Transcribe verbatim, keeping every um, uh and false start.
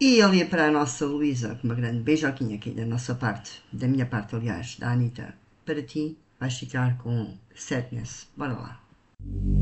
E ali para a nossa Luísa, uma grande beijoquinha aqui da nossa parte, da minha parte, aliás, da Anitta, para ti, vais ficar com Sadness. Bora lá.